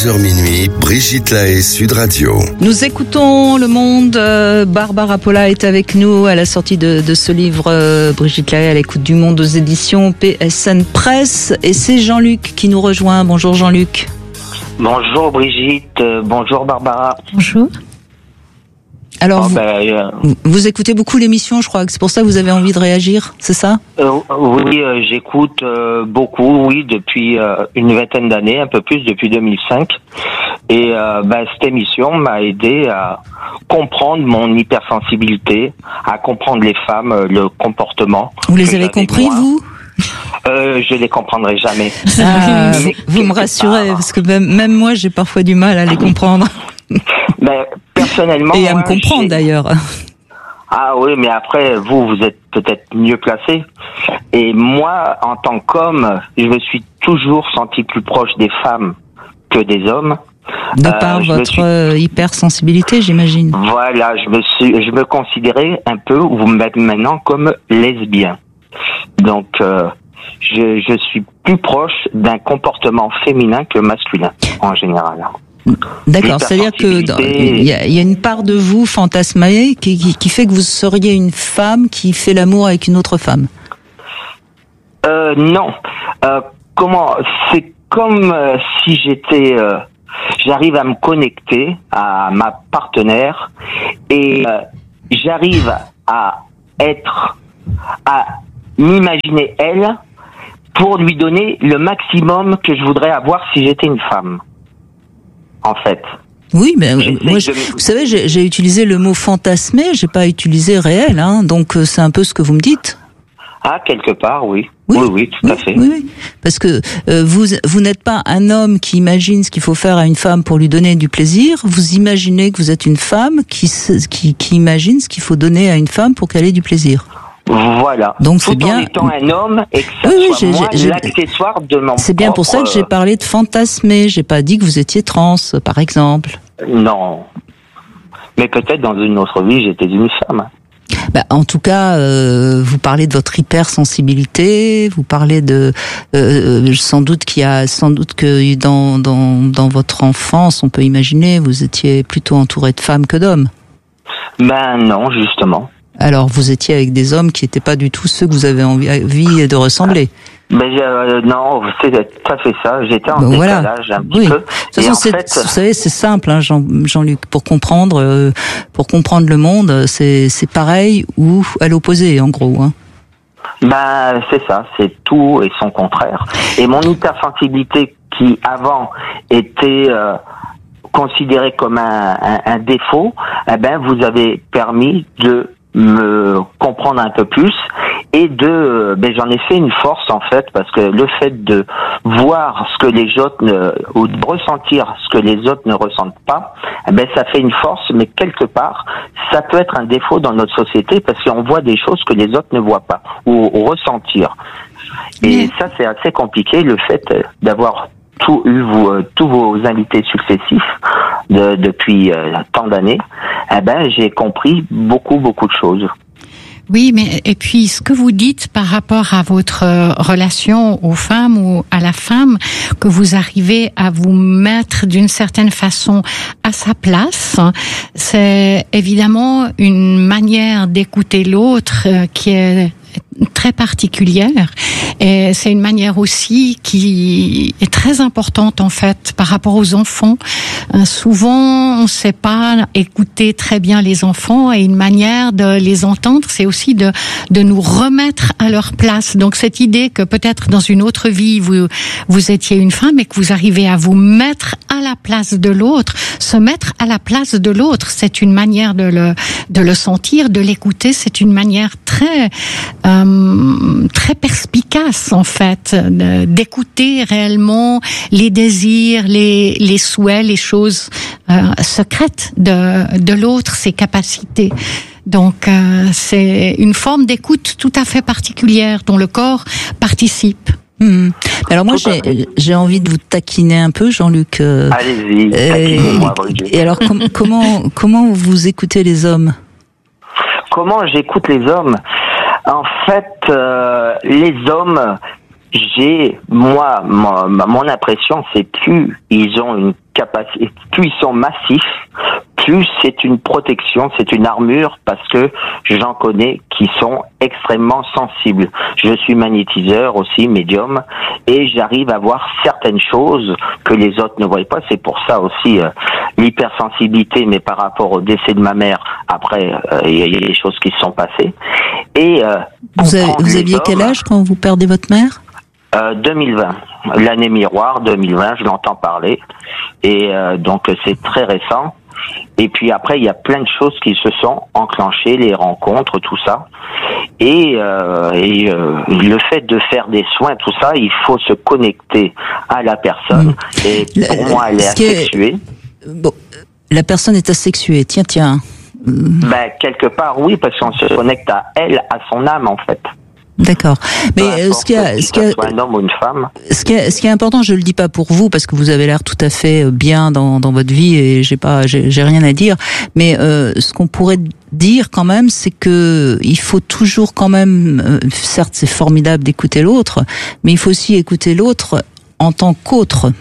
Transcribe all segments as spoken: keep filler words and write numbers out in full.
dix heures minuit, Brigitte Lahaie, Sud Radio. Nous écoutons Le Monde. Euh, Barbara Polla est avec nous à la sortie de, de ce livre. Euh, Brigitte Lahaie à l'écoute du Monde aux éditions P S N Presse. Et c'est Jean-Luc qui nous rejoint. Bonjour Jean-Luc. Bonjour Brigitte, euh, bonjour Barbara. Bonjour. Alors, oh, vous, ben, euh, vous écoutez beaucoup l'émission, je crois que c'est pour ça que vous avez envie de réagir, c'est ça ? euh, Oui, euh, j'écoute euh, beaucoup, oui, depuis euh, une vingtaine d'années, un peu plus depuis deux mille cinq. Et euh, ben, cette émission m'a aidé à comprendre mon hypersensibilité, à comprendre les femmes, euh, le comportement. Vous les avez compris, moi. vous euh, Je les comprendrai jamais. Ah, vous me rassurez, part, parce que même, même moi, j'ai parfois du mal à les comprendre. Ben, personnellement, et à moi, me comprendre j'ai... d'ailleurs. Ah oui, mais après, vous, vous êtes peut-être mieux placé. Et moi, en tant qu'homme, je me suis toujours senti plus proche des femmes que des hommes. De par euh, votre suis... hypersensibilité, j'imagine. Voilà, je me suis, je me considérais un peu, vous me mettez maintenant comme lesbien. Donc, euh, je, je suis plus proche d'un comportement féminin que masculin, en général. D'accord, c'est-à-dire que il y, y a une part de vous fantasmée qui, qui, qui fait que vous seriez une femme qui fait l'amour avec une autre femme. Euh, non. Euh, comment ? C'est comme euh, si j'étais, euh, j'arrive à me connecter à ma partenaire et euh, j'arrive à être, à m'imaginer elle pour lui donner le maximum que je voudrais avoir si j'étais une femme. En fait. Oui, mais moi, je, vous savez, j'ai, j'ai utilisé le mot fantasmé, j'ai pas utilisé réel, hein, donc c'est un peu ce que vous me dites. Ah, quelque part, oui. Oui, oui, oui, tout oui, à fait. Oui, oui. Parce que euh, vous, vous n'êtes pas un homme qui imagine ce qu'il faut faire à une femme pour lui donner du plaisir. Vous imaginez que vous êtes une femme qui, qui, qui imagine ce qu'il faut donner à une femme pour qu'elle ait du plaisir. Voilà. Donc tout c'est bien. En étant un homme et que ça oui, soit oui, moi j'ai, j'ai, l'accessoire de mon. C'est bien propre... pour ça que j'ai parlé de fantasmer. J'ai pas dit que vous étiez trans, par exemple. Non. Mais peut-être dans une autre vie, j'étais une femme. Bah, en tout cas, euh, vous parlez de votre hypersensibilité. Vous parlez de euh, sans doute qu'il y a sans doute que dans dans dans votre enfance, on peut imaginer, vous étiez plutôt entouré de femmes que d'hommes. Ben non, justement. Alors, vous étiez avec des hommes qui n'étaient pas du tout ceux que vous avez envie de ressembler. Mais euh, non, c'est tout à fait ça. J'étais en bon, décalage voilà. un petit oui. peu. De toute façon, en c'est, fait... vous savez, c'est simple, hein, Jean, Jean-Luc. Pour comprendre, euh, pour comprendre le monde, c'est, c'est pareil ou à l'opposé, en gros. Hein. Ben c'est ça, c'est tout et son contraire. Et mon hypersensibilité, qui avant était euh, considérée comme un, un, un défaut, eh ben vous avez permis de me comprendre un peu plus et de ben j'en ai fait une force en fait, parce que le fait de voir ce que les autres ne, ou de ressentir ce que les autres ne ressentent pas, eh ben ça fait une force, mais quelque part ça peut être un défaut dans notre société parce qu'on voit des choses que les autres ne voient pas ou, ou ressentir. Et ça c'est assez compliqué, le fait d'avoir tout eu vous, euh, tous vos invités successifs de, depuis euh, tant d'années, eh ben j'ai compris beaucoup beaucoup de choses. Oui, mais et puis ce que vous dites par rapport à votre relation aux femmes ou à la femme, que vous arrivez à vous mettre d'une certaine façon à sa place, c'est évidemment une manière d'écouter l'autre qui est très particulière, et c'est une manière aussi qui est très importante en fait par rapport aux enfants. Euh, souvent on ne sait pas écouter très bien les enfants, et une manière de les entendre, c'est aussi de de nous remettre à leur place. Donc cette idée que peut-être dans une autre vie vous vous étiez une femme et que vous arrivez à vous mettre à la place de l'autre, se mettre à la place de l'autre, c'est une manière de le de le sentir, de l'écouter. C'est une manière très Euh, très perspicace en fait, de, d'écouter réellement les désirs, les, les souhaits, les choses euh, secrètes de, de l'autre, ses capacités. Donc euh, c'est une forme d'écoute tout à fait particulière dont le corps participe. Mmh. Alors moi j'ai, j'ai envie de vous taquiner un peu, Jean-Luc. Euh, Allez-y, taquinez-moi, Brigitte. Et alors com- comment comment vous écoutez les hommes ? Comment j'écoute les hommes ? En fait, euh, les hommes, j'ai, moi, mon, mon impression, c'est plus ils ont une capacité, plus ils sont massifs, plus c'est une protection, c'est une armure, parce que j'en connais qui sont extrêmement sensibles. Je suis magnétiseur aussi, médium, et j'arrive à voir certaines choses que les autres ne voient pas. C'est pour ça aussi euh, l'hypersensibilité, mais par rapport au décès de ma mère, après, euh, il y, y a des choses qui se sont passées. Et euh, vous, avez, vous aviez hommes, quel âge quand vous perdez votre mère? Euh, deux mille vingt, l'année miroir, deux mille vingt, je l'entends parler, et euh, donc c'est très récent. Et puis après, il y a plein de choses qui se sont enclenchées, les rencontres, tout ça. Et, euh, et euh, le fait de faire des soins, tout ça, il faut se connecter à la personne. Mmh. Et pour le, moi, elle est asexuée. Est... Bon, la personne est asexuée, tiens, tiens. Ben, quelque part, oui, parce qu'on se connecte à elle, à son âme, en fait. D'accord. Mais euh, ce qui a, ce qui a, un homme ou une femme. Ce qui est, ce qui est important, je le dis pas pour vous parce que vous avez l'air tout à fait bien dans, dans votre vie et j'ai pas, j'ai, j'ai rien à dire. Mais euh, ce qu'on pourrait dire quand même, c'est que il faut toujours quand même, euh, certes, c'est formidable d'écouter l'autre, mais il faut aussi écouter l'autre en tant qu'autre.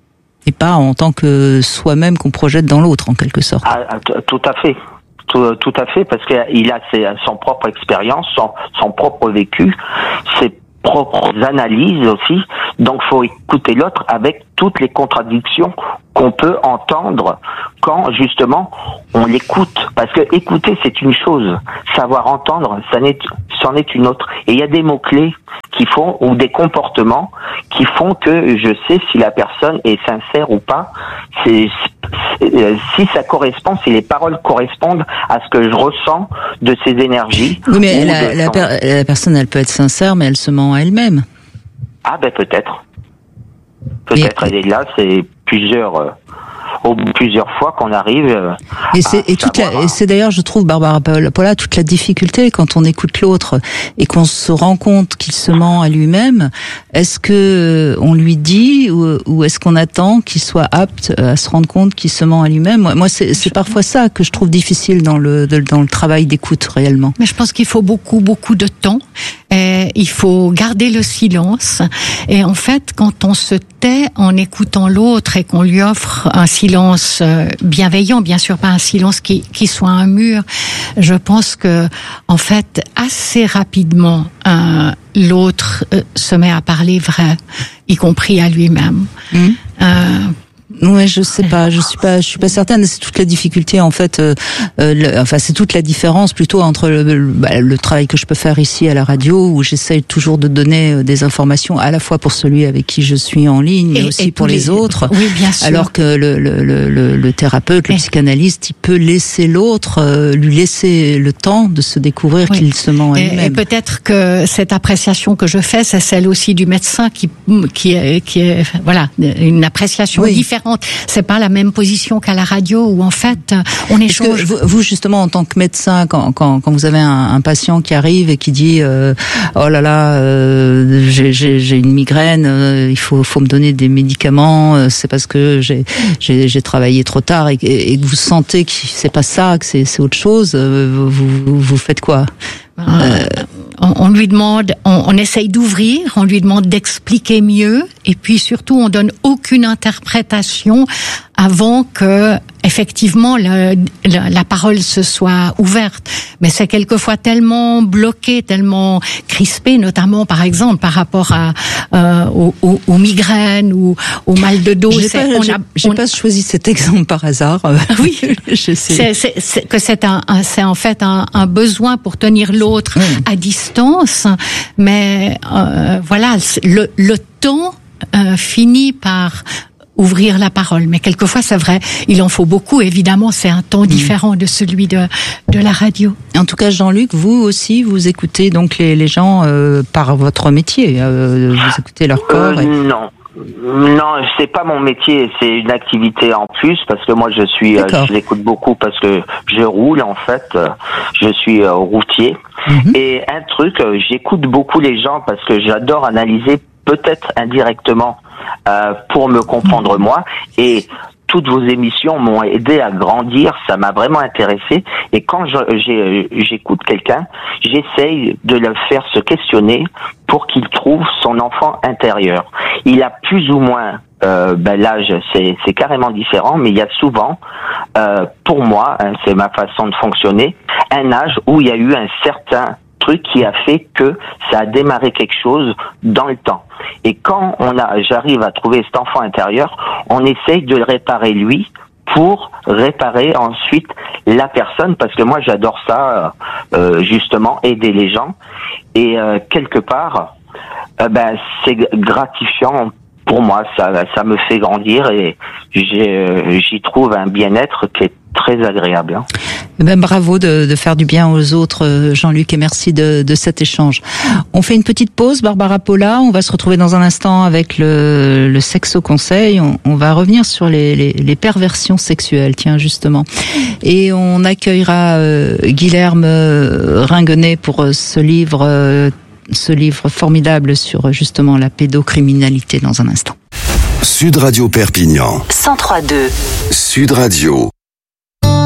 Et pas en tant que soi-même qu'on projette dans l'autre, en quelque sorte. Ah, tout à fait. Tout, tout à fait, parce qu'il a ses, son propre expérience, son, son propre vécu, ses propres analyses aussi. Donc, faut écouter l'autre avec toutes les contradictions qu'on peut entendre quand, justement, on l'écoute. Parce que écouter, c'est une chose. Savoir entendre, ça n'est, c'en est une autre. Et il y a des mots-clés qui font, ou des comportements qui font que je sais si la personne est sincère ou pas. C'est, c'est, si ça correspond, si les paroles correspondent à ce que je ressens de ces énergies. Oui, mais la, la, per, la personne, elle peut être sincère, mais elle se ment à elle-même. Ah ben peut-être. Peut-être, mais, elle est là, c'est plusieurs... Euh, Au, plusieurs fois qu'on arrive euh, et c'est et toute la, et c'est d'ailleurs je trouve Barbara Polla toute la difficulté quand on écoute l'autre et qu'on se rend compte qu'il se ment à lui-même. Est-ce que on lui dit ou, ou est-ce qu'on attend qu'il soit apte à se rendre compte qu'il se ment à lui-même? Moi, moi c'est, c'est parfois ça que je trouve difficile dans le dans le travail d'écoute réellement. Mais je pense qu'il faut beaucoup beaucoup de temps. Et il faut garder le silence. Et en fait, quand on se tait en écoutant l'autre et qu'on lui offre un silence bienveillant, bien sûr pas un silence qui, qui soit un mur, je pense que, en fait, assez rapidement, euh, l'autre euh, se met à parler vrai, y compris à lui-même. Mmh. Euh, Ouais, je sais pas, je suis pas, je suis pas certaine. C'est toute la difficulté en fait. Euh, euh, le, enfin, c'est toute la différence plutôt entre le, le, bah, le travail que je peux faire ici à la radio, où j'essaye toujours de donner des informations à la fois pour celui avec qui je suis en ligne, mais et, aussi et pour les, les autres. Oui, bien sûr. Alors que le, le, le, le thérapeute, le et... psychanalyste, il peut laisser l'autre, euh, lui laisser le temps de se découvrir oui. qu'il se ment à et, lui-même. Et peut-être que cette appréciation que je fais, c'est celle aussi du médecin qui, qui est, qui est, voilà, une appréciation oui. différente. C'est pas la même position qu'à la radio où en fait on échange. Vous, vous justement en tant que médecin, quand quand, quand vous avez un, un patient qui arrive et qui dit euh, oh là là euh, j'ai, j'ai, j'ai une migraine, euh, il faut faut me donner des médicaments, euh, c'est parce que j'ai j'ai, j'ai travaillé trop tard et, et que vous sentez que c'est pas ça, que c'est c'est autre chose, euh, vous, vous vous faites quoi? Euh, on, on lui demande, on, on essaye d'ouvrir, on lui demande d'expliquer mieux, et puis surtout on donne aucune interprétation avant que effectivement le, le, la parole se soit ouverte. Mais c'est quelquefois tellement bloqué, tellement crispé, notamment par exemple par rapport à euh, aux, aux, aux migraines ou au mal de dos. J'ai pas, on j'ai, a, j'ai on... pas choisi cet exemple par hasard. Oui, je sais. C'est, c'est, c'est que c'est un, un, c'est en fait un, un besoin pour tenir l'autre mmh. à distance, mais euh, voilà, le, le temps euh, finit par ouvrir la parole. Mais quelquefois, c'est vrai, il en faut beaucoup. Évidemment, c'est un ton mmh. différent de celui de, de la radio. En tout cas, Jean-Luc, vous aussi, vous écoutez donc les, les gens euh, par votre métier. Euh, vous écoutez leur corps. Euh, et... Non. Non, c'est pas mon métier, c'est une activité en plus parce que moi je suis, euh, je l'écoute beaucoup parce que je roule en fait, euh, je suis euh, routier mm-hmm. et un truc, euh, j'écoute beaucoup les gens parce que j'adore analyser peut-être indirectement euh, pour me comprendre moi et toutes vos émissions m'ont aidé à grandir, ça m'a vraiment intéressé. Et quand je, j'ai, j'écoute quelqu'un, j'essaye de le faire se questionner pour qu'il trouve son enfant intérieur. Il a plus ou moins, euh, ben l'âge, c'est, c'est carrément différent, mais il y a souvent, euh, pour moi, hein, c'est ma façon de fonctionner, un âge où il y a eu un certain truc qui a fait que ça a démarré quelque chose dans le temps. Et quand on a, j'arrive à trouver cet enfant intérieur, on essaye de le réparer lui pour réparer ensuite la personne, parce que moi j'adore ça, euh, justement, aider les gens. Et euh, quelque part, euh, ben c'est gratifiant pour moi, ça, ça me fait grandir et j'ai, j'y trouve un bien-être qui est très agréable. Hein. Eh ben, bravo de, de faire du bien aux autres, Jean-Luc, et merci de, de cet échange. On fait une petite pause, Barbara Paula. On va se retrouver dans un instant avec le, le Sexo Conseil. On, on va revenir sur les, les, les perversions sexuelles, tiens, justement. Et on accueillera euh, Guilherme Ringuenet pour ce livre, euh, ce livre formidable sur justement la pédocriminalité dans un instant. Sud Radio Perpignan. cent trois virgule deux. Sud Radio.